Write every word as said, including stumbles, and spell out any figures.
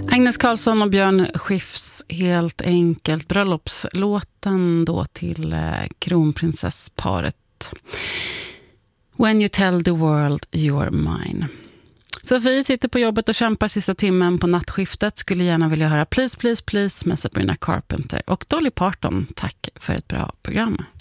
Agnes Karlsson och Björn Skifs helt enkelt bröllopslåten då till eh, kronprinsessparet. When you tell the world you're mine. Sofie sitter på jobbet och kämpar sista timmen på nattskiftet. Skulle gärna vilja höra Please, please, please med Sabrina Carpenter och Dolly Parton. Tack för ett bra program.